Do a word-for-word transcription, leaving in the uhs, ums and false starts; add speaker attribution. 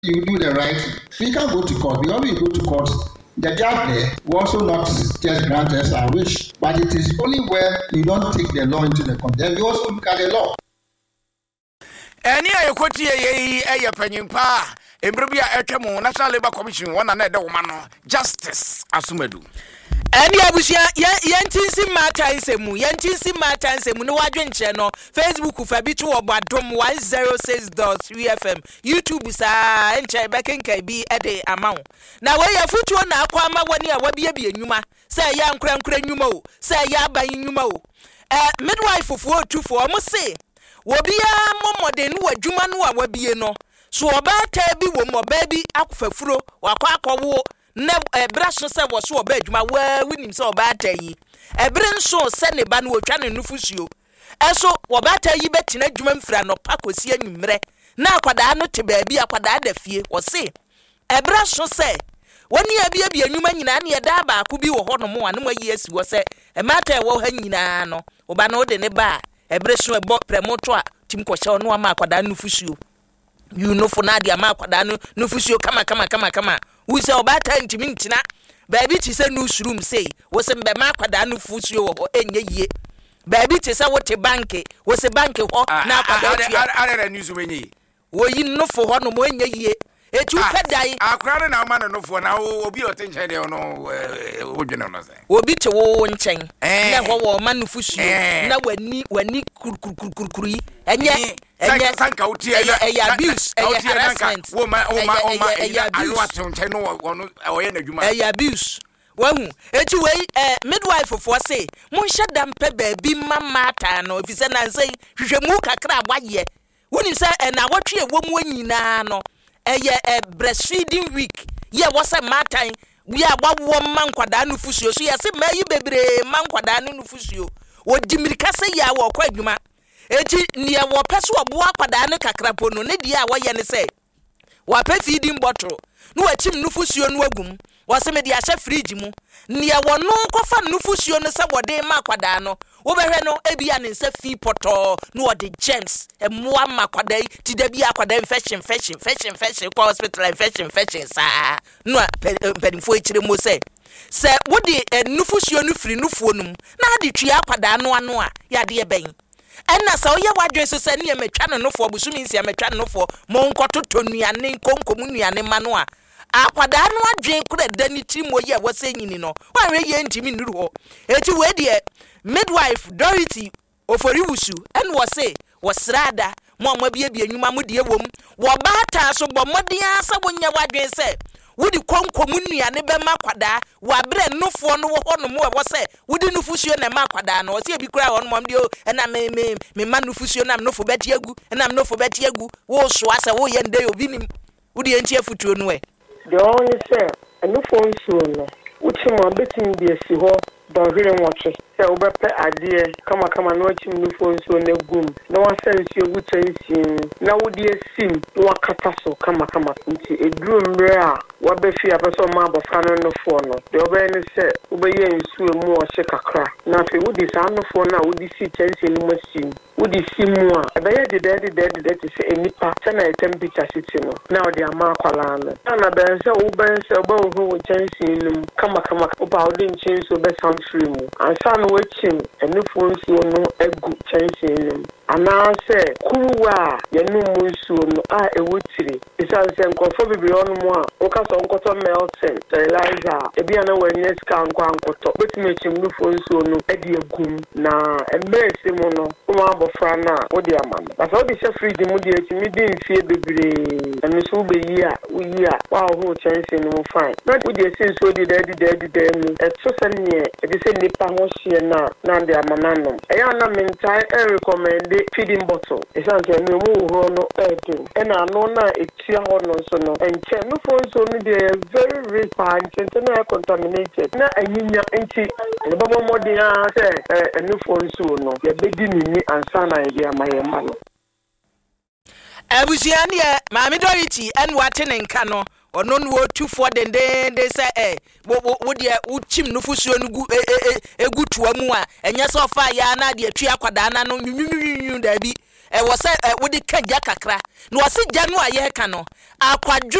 Speaker 1: you do the right thing. So you can go to court. Because when you go to court, the judge there will also not just grant us our wish, but it is only where you don't take the law into the court. Then you also look at the law.
Speaker 2: Any I quote ye a penny pa, a Brubia Ekemo, National Labour Commission, one another woman, justice, Asumedu.
Speaker 3: Any abusia yentinsi mata nsemu yentinsi mata nsemu no wadwenche no Facebook fa bi to obadom one oh six point three F M YouTube sa enche bekenka bi ede amawo na we yafutuo na akwa ama wani a wabie bi enwuma say ya nkura nkura enwuma o say ya aban enwuma o eh midwife fo otufo o mo se wobia momode no adwuma no a wabie no so obata bi wo mo ba bi akofafuro wakwa akọwo ne ebra so se wo so oba adwuma wa winim se oba atayi ebre nso se ne ba no otwa ne nufusuo eso oba atayi betina adwuma mfira no pakosi anwumre na akwada no te ba bi akwada da fie wo se ebra so se woni abia bi anwuma nyina ne eda ba ko bi wo ho no mo ane mayi asi wo se e mata e wo ha nyina no oba no de ne ba ebre so ebo premoto a tim ko hye no ama akwada nufusuo you know for nadia ma akwada no nufusuo kama kama kama kama we say obata ntimi ntina baby ti say newsroom say wo say be ma akwada nufusuo wo enye yie baby ti say wo te bank wo say bank ho na akwada
Speaker 2: are newsroom enye
Speaker 3: wo yi no for ho no mo enye yie etu pedai
Speaker 2: akwada na ma no for na obi o tenchen de no wo dwene no say
Speaker 3: obi te wo nchen na ho wo ma nufusuo na wani wani kurkurkurkurkuri enye
Speaker 2: enye sanka utie
Speaker 3: e abuse e harassment
Speaker 2: wo ma wo ma wo ma alwa tonche no wono oye na dwuma
Speaker 3: e abuse wahu eti we midwife for say mun sheda mpe baabi mama ta no ofise na nsei hwehwemu kakra agbaye woni se na wotwe ewom anyina no eye breastfeeding week ye wo se matan we agbawo man kwada no fusuo so ye se mayi bebre man kwada no fusuo wo dimirika se ya wo kwa adwuma eti niye wo peso obo akwada no kakrapo no ne dia wo ye ne se wo pe feeding bottle no wachim nufusuo no agum wo se me dia hye fridge mu niye wo no kofa nufusuo no se wode ma akwada no wo behwe no ebia ne se fi poto no wo de gems emmoa ma akwada ti da bia akwada infection infection infection infection kwa hospital infection infection sa no pedifo ekire mo se se wo de nufusuo no firi nufuo num na de twa akwada no ano a ya de ben enna sa oye wadwe so se ne metwa no nofo busumi nsia metwa no nofo mo nkototo nuane konkomu nuane ma no a akwada no adwen kura dani timo ye wo se nyini no wanwe ye ntimi nuru ho eti we de midwife Dorothy Oforiwusu en wo se wo srada mo ma bia bia nwuma mo de wom wo baata so bo modia sa wonya wadwen se wudi konkomu nuane be ma kwada wa bre nofo no wo no mo wo se wudi nufusuo na ma kwada no se bi kura ho no mom de o na me me me ma nufusuo na nofo beti agu na nofo beti agu wo so asa wo ye nde obi nim wudi enti afutuo no e
Speaker 4: the only say nofo nsuo no uchi mo betin bi esi ho don hire nwoche se obepe adie kama kama no chim nufo nsuo na gum na wasansi ogu chansi na wodi esim na wakata so kama kama nti eduru mbre a wabefi apeso ma abofra no nofo no de obene se obeye nsuo mu o hye kakra na fe wodi sa nofo na wodi si chansi ni masim wodi simu a ebeye de de de de de se enipa se na temperature city no na odi ama akwala no na be se wo ben se oba wo chansi ni kama kama oba odi nchansi obe free mu ansan wachim enufo nsuo no egu chansi nim anase kuwa yenum nsuo no a ewotire isanse nkofo bibiri onu mu a okaso nkoto melton sterilizer ebi ana wanye ska nkwa nkoto betime chim nufo nsuo no edi egum na embrase mu no kuma abofra na odi amam basa odi she free mu di etimi di mfie bibiri enso be yi a uyi a wa ho chansi no mu fine na odi esinso di dedi dedi dedi etso sanye se nipa ho hye na na de amanano eya na mentai e recommend feeding bottle esanse no mu ho no edu e na no na etia ho no so no enche no fo so no de very rich and na contaminated na anyinya enti e babo modi a se e no fo so no ye bedi ni ansa na ye amaye ma no
Speaker 3: abusiane e maami Dorothy en watene nka no ono no two for den den de say eh wo de uchim nufusuo no gu egutua mu a enya so fa ya na de atwa kwada na no nyunyunyun da bi e wo se wo de ka gya kakra no wase gya no aye ka no akwadwo